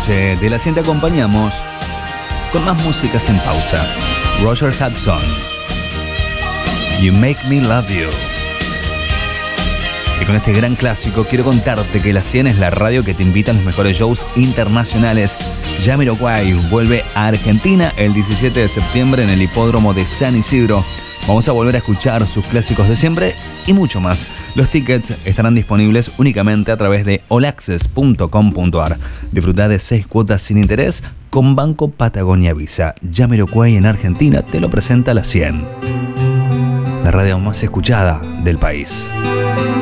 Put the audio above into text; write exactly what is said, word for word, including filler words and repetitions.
noche de la cien te acompañamos con más músicas en pausa. Roger Hudson, You Make Me Love You. Y con este gran clásico quiero contarte que la cien es la radio que te invita a los mejores shows internacionales. Jamiroquai vuelve a Argentina el diecisiete de septiembre en el hipódromo de San Isidro. Vamos a volver a escuchar sus clásicos de siempre y mucho más. Los tickets estarán disponibles únicamente a través de all access punto com punto a r. Disfruta de seis cuotas sin interés con Banco Patagonia Visa. Jamiroquai en Argentina te lo presenta la cien. La radio más escuchada del país.